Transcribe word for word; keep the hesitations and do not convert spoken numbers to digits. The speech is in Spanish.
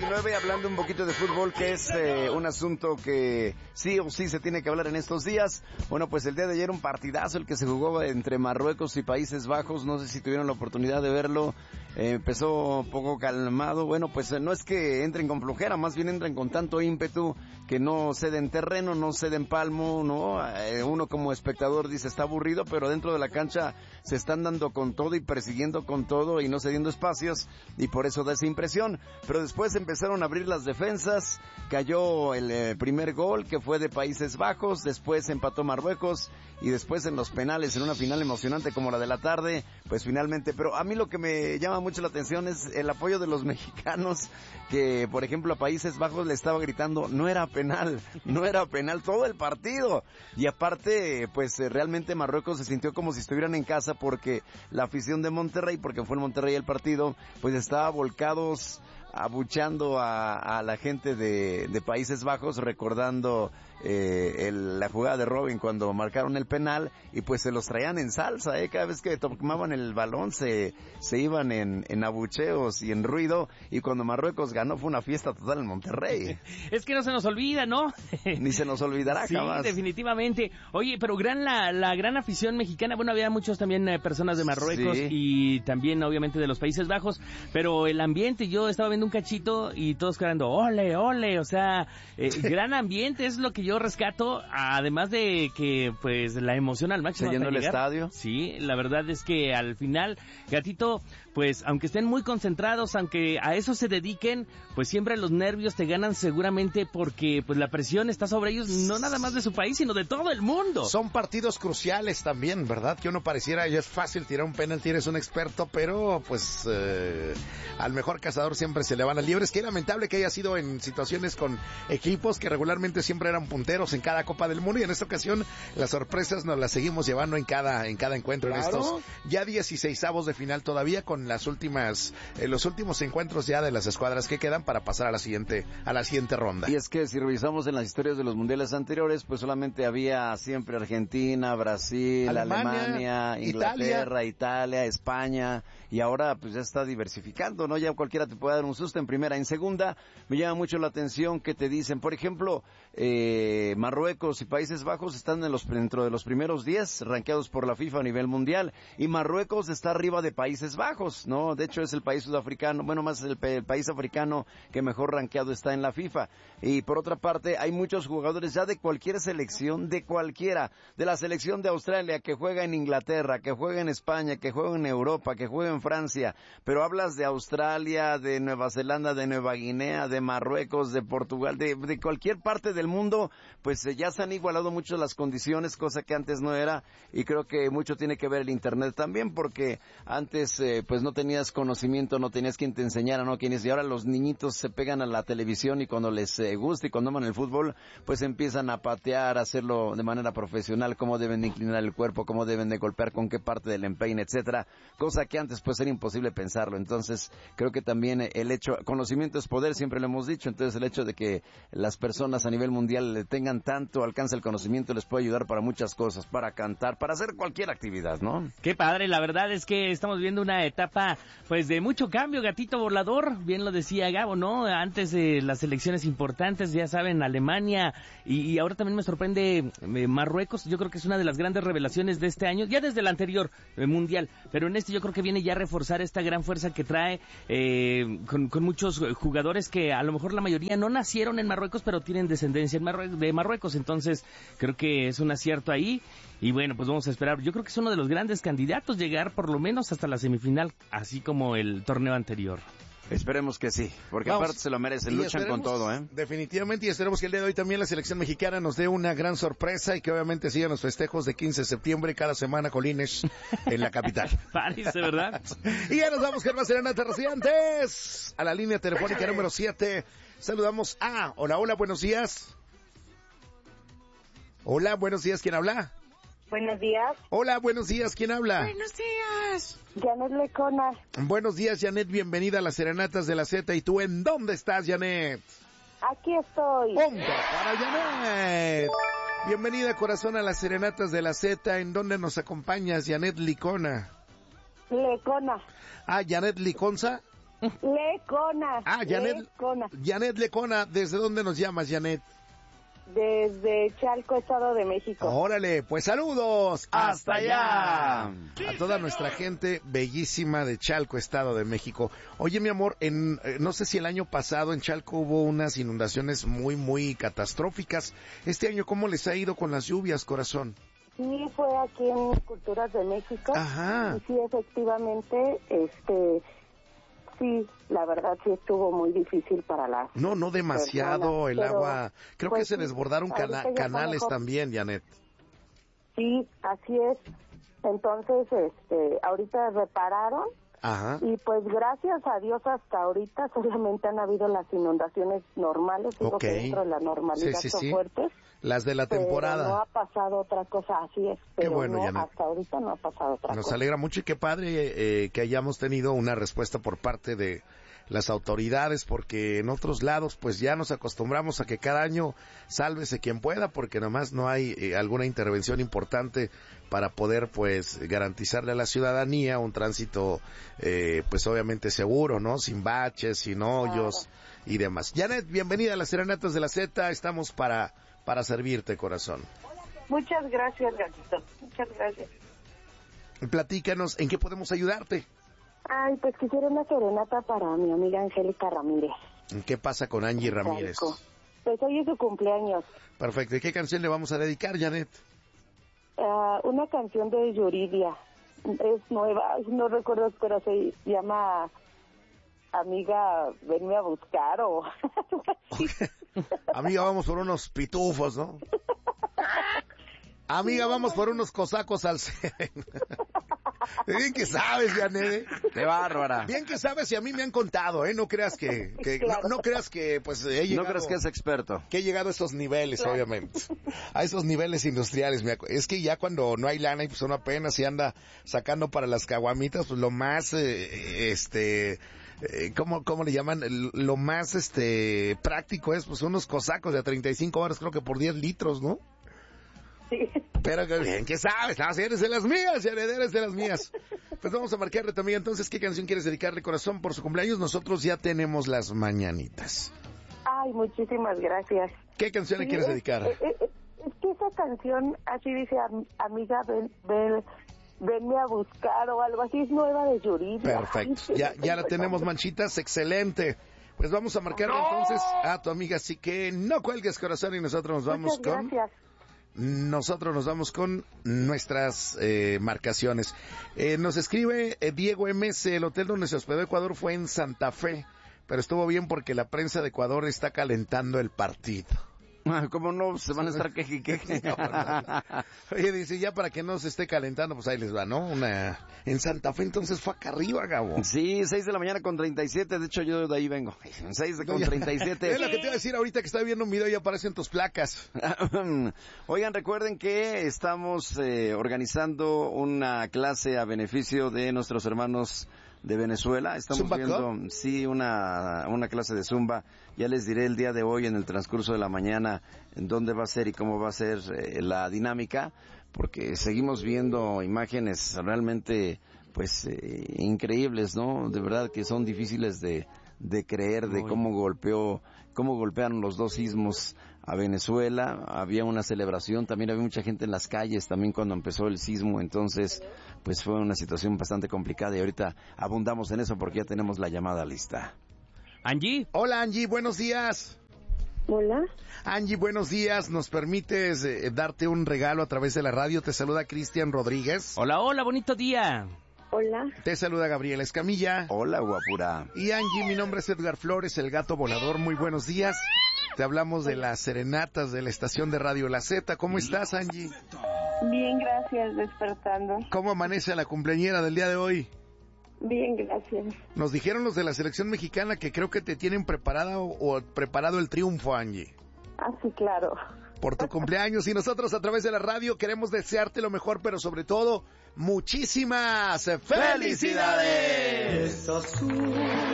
diecinueve, hablando un poquito de fútbol, que es eh, un asunto que sí o sí se tiene que hablar en estos días. Bueno, pues el día de ayer un partidazo el que se jugó entre Marruecos y Países Bajos, no sé si tuvieron la oportunidad de verlo, eh, empezó un poco calmado. Bueno, pues eh, no es que entren con flojera, más bien entren con tanto ímpetu que no ceden terreno, no ceden palmo, ¿no? Eh, uno como espectador dice está aburrido, pero dentro de la cancha se están dando con todo y persiguiendo con todo y no cediendo espacios, y por eso da esa impresión. Pero después empezaron a abrir las defensas, cayó el eh, primer gol que fue de Países Bajos, después empató Marruecos y después en los penales, en una final emocionante como la de la tarde, pues finalmente. Pero a mí lo que me llama mucho la atención es el apoyo de los mexicanos, que por ejemplo a Países Bajos le estaba gritando no era penal, no era penal todo el partido, y aparte pues eh, realmente Marruecos se sintió como si estuvieran en casa, porque la afición de Monterrey, porque fue en Monterrey el partido, pues estaba volcados abuchando a, a la gente de, de Países Bajos, recordando eh, el, la jugada de Robin cuando marcaron el penal, y pues se los traían en salsa, eh, cada vez que tomaban el balón se, se iban en, en abucheos y en ruido, y cuando Marruecos ganó fue una fiesta total en Monterrey. Es que no se nos olvida, ¿no? Ni se nos olvidará sí, jamás. Sí, definitivamente. Oye, pero gran la, la gran afición mexicana, bueno, había muchos también eh, personas de Marruecos, sí, y también obviamente de los Países Bajos, pero el ambiente, yo estaba viendo un cachito y todos quedando ole, ole, o sea, eh, gran ambiente es lo que yo rescato, además de que pues la emoción al máximo. ¿Se llenó el estadio? Sí, la verdad es que al final, Gatito, pues aunque estén muy concentrados, aunque a eso se dediquen, pues siempre los nervios te ganan seguramente, porque pues la presión está sobre ellos, no nada más de su país, sino de todo el mundo. Son partidos cruciales también, ¿verdad? Que uno pareciera, ya es fácil tirar un penalti, eres un experto, pero pues eh, al mejor cazador siempre se le van las liebres. Qué lamentable que haya sido en situaciones con equipos que regularmente siempre eran punteros en cada Copa del Mundo, y en esta ocasión las sorpresas nos las seguimos llevando en cada en cada encuentro. Claro. En estos ya dieciseisavos de final todavía, con las últimas eh, los últimos encuentros ya de las escuadras que quedan para pasar a la siguiente a la siguiente ronda. Y es que si revisamos en las historias de los mundiales anteriores, pues solamente había siempre Argentina, Brasil, Alemania, Alemania Inglaterra, Italia. Italia, España, y ahora pues ya está diversificando, ¿no? Ya cualquiera te puede dar un susto en primera. En segunda, me llama mucho la atención que te dicen, por ejemplo, eh, Marruecos y Países Bajos están en los, dentro de los primeros diez rankeados por la FIFA a nivel mundial, y Marruecos está arriba de Países Bajos, ¿no? De hecho es el país sudafricano, bueno, más el, el país africano que mejor rankeado está en la FIFA. Y por otra parte, hay muchos jugadores ya de cualquier selección, de cualquiera, de la selección de Australia, que juega en Inglaterra, que juega en España, que juega en Europa, que juega en Francia, pero hablas de Australia, de Nueva Zelanda, de Nueva Guinea, de Marruecos, de Portugal, de, de cualquier parte del mundo, pues eh, ya se han igualado mucho las condiciones, cosa que antes no era, y creo que mucho tiene que ver el internet también, porque antes eh, pues no tenías conocimiento, no tenías quien te enseñara, no quienes, y ahora los niñitos se pegan a la televisión y cuando les eh, gusta y cuando aman el fútbol, pues empiezan a patear, a hacerlo de manera profesional, cómo deben de inclinar el cuerpo, cómo deben de golpear, con qué parte del empeine, etcétera, cosa que antes pues era imposible pensarlo. Entonces creo que también el hecho, conocimiento es poder, siempre lo hemos dicho, entonces el hecho de que las personas a nivel mundial tengan tanto alcance el conocimiento les puede ayudar para muchas cosas, para cantar, para hacer cualquier actividad, ¿no? Qué padre, la verdad es que estamos viendo una etapa pues de mucho cambio, gatito volador, bien lo decía Gabo, ¿no? Antes de las elecciones importantes, ya saben, Alemania, y, y ahora también me sorprende eh, Marruecos. Yo creo que es una de las grandes revelaciones de este año, ya desde el anterior eh, mundial, pero en este yo creo que viene ya a reforzar esta gran fuerza que trae eh, con, con muchos jugadores que a lo mejor la mayoría no nacieron en Marruecos, pero tienen descendencia en Marrue- de Marruecos, entonces creo que es un acierto ahí, y bueno, pues vamos a esperar. Yo creo que es uno de los grandes candidatos llegar por lo menos hasta la semifinal, así como el torneo anterior. Esperemos que sí, porque Vamos, aparte se lo merecen, luchan con todo, ¿eh? Definitivamente, y esperemos que el día de hoy también la selección mexicana nos dé una gran sorpresa y que obviamente sigan los festejos de quince de septiembre cada semana con Inés en la capital. Parece, ¿verdad? Y ya nos vamos con más serenatas recientes. A la línea telefónica número siete, saludamos a... Hola, hola, buenos días. Hola, buenos días, ¿quién habla? Buenos días. Hola, buenos días, ¿quién habla? Buenos días. Janet Lecona. Buenos días, Janet, bienvenida a las Serenatas de la Z. ¿Y tú en dónde estás, Janet? Aquí estoy. ¡Punto para Janet! Bienvenida, corazón, a las Serenatas de la Z. ¿En dónde nos acompañas, Janet Licona? Lecona. Ah, Janet Liconza. Lecona. Ah, Janet Lecona. Janet Lecona, ¿desde dónde nos llamas, Janet? Desde Chalco, Estado de México. Órale, pues saludos hasta allá. A toda nuestra gente bellísima de Chalco, Estado de México. Oye, mi amor, en eh, no sé si el año pasado en Chalco hubo unas inundaciones muy, muy catastróficas. Este año, ¿cómo les ha ido con las lluvias, corazón? Sí, fue aquí en Culturas de México. Ajá. Y sí, efectivamente, este... Sí, la verdad sí estuvo muy difícil para las No, no demasiado personas, el pero, agua. Creo pues, que se desbordaron cana- ahorita ya está canales mejor. también, Janet. Sí, así es. Entonces, este, ahorita repararon Ajá. y pues gracias a Dios hasta ahorita solamente han habido las inundaciones normales, digo Okay. que dentro de la normalidad Sí, sí, son sí. fuertes. Las de la Pero temporada. no ha pasado otra cosa, así es. Qué Pero bueno, no, Janet. hasta ahorita no ha pasado otra Nos cosa. alegra mucho y qué padre eh, que hayamos tenido una respuesta por parte de las autoridades, porque en otros lados pues ya nos acostumbramos a que cada año sálvese quien pueda, porque nomás no hay eh, alguna intervención importante para poder pues garantizarle a la ciudadanía un tránsito eh, pues obviamente seguro, ¿no? Sin baches, sin hoyos y demás. Janet, bienvenida a las Serenatas de la Z, estamos para para servirte, corazón. Muchas gracias, gatito. Muchas gracias. Platícanos, ¿en qué podemos ayudarte? Ay, pues quisiera una serenata para mi amiga Angélica Ramírez. ¿Qué pasa con Angie Ramírez? Chalco. Pues hoy es su cumpleaños. Perfecto, ¿y qué canción le vamos a dedicar, Janet? Uh, una canción de Yuridia. Es nueva, no recuerdo, pero se llama Amiga, venme a buscar o algo así. Amiga, vamos por unos pitufos, ¿no? Amiga, vamos por unos cosacos al cien. Bien que sabes, Janet. ¡Qué bárbara! Bien que sabes y a mí me han contado, ¿eh? No creas que... que Claro. no, no creas que, pues, he llegado... No crees que es experto. Que he llegado a esos niveles, obviamente. A esos niveles industriales. Me acu- es que ya cuando no hay lana y pues uno apenas se anda sacando para las caguamitas, pues lo más, eh, este... Eh, ¿cómo, ¿Cómo le llaman? Lo más este práctico es pues unos cosacos de a treinta y cinco horas, creo que por diez litros, ¿no? Sí. Pero que bien, ¿qué sabes? No, si eres de las mías, si eres de las mías. Pues vamos a marcarle también entonces qué canción quieres dedicarle, corazón, por su cumpleaños. Nosotros ya tenemos las mañanitas. Ay, muchísimas gracias. ¿Qué canción le Sí, quieres es- dedicar? Es, es- es que esa canción, así dice, am- amiga, ven, ven, venme a buscar o algo así, es nueva de Yuridia. Perfecto. Ya, ya la tenemos, manchitas. Excelente. Pues vamos a marcarle entonces a tu amiga. Así que no cuelgues, corazón, y nosotros nos vamos Muchas con... gracias. Nosotros nos vamos con nuestras eh, marcaciones. Eh, nos escribe eh, Diego M S, el hotel donde se hospedó Ecuador fue en Santa Fe, pero estuvo bien porque la prensa de Ecuador está calentando el partido. ¿Cómo no? Se van a estar queje y queje. Oye, dice, ya para que no se esté calentando, pues ahí les va, ¿no? Una en Santa Fe, entonces fue acá arriba, Gabo. Sí, seis de la mañana con treinta y siete, de hecho yo de ahí vengo. seis con treinta y siete. Es lo que te iba a decir ahorita que estaba viendo un video y aparecen tus placas. Oigan, recuerden que estamos eh, organizando una clase a beneficio de nuestros hermanos de Venezuela. Estamos ¿Zumba viendo, Club? sí, una, una clase de Zumba. Ya les diré el día de hoy en el transcurso de la mañana en dónde va a ser y cómo va a ser eh, la dinámica, porque seguimos viendo imágenes realmente pues eh, increíbles, ¿no? De verdad que son difíciles de, de creer, de cómo golpeó, cómo golpearon los dos sismos a Venezuela. Había una celebración, también había mucha gente en las calles también cuando empezó el sismo, entonces pues fue una situación bastante complicada y ahorita abundamos en eso porque ya tenemos la llamada lista. Angie. Hola, Angie, buenos días. Hola. Angie, buenos días. ¿Nos permites eh, darte un regalo a través de la radio? Te saluda Cristian Rodríguez. Hola, hola, bonito día. Hola. Te saluda Gabriela Escamilla. Hola, guapura. Y Angie, mi nombre es Edgar Flores, el gato volador. Muy buenos días. Te hablamos de las serenatas de la estación de Radio La Z. ¿Cómo estás, Angie? Bien, gracias, despertando. ¿Cómo amanece la cumpleañera del día de hoy? Bien, gracias. Nos dijeron los de la selección mexicana que creo que te tienen preparada o, o preparado el triunfo, Angie. Ah, sí, claro. Por tu cumpleaños, y nosotros a través de la radio queremos desearte lo mejor, pero sobre todo, muchísimas felicidades. Es azul.